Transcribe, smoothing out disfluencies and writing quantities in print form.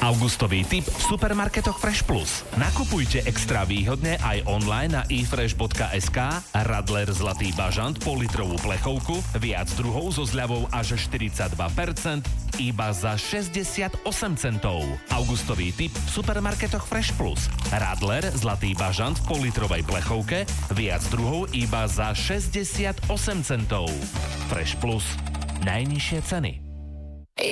Augustový tip v supermarketoch Fresh Plus. Nakupujte extra výhodne aj online na efresh.sk. Radler Zlatý bažant pol-litrovú plechovku, viac druhov so zľavou až 42%, iba za 68 centov. Augustový tip v supermarketoch Fresh Plus. Radler Zlatý bažant v pol-litrovej plechovke, viac druhov iba za 68 centov. Fresh Plus. Najnižšie ceny.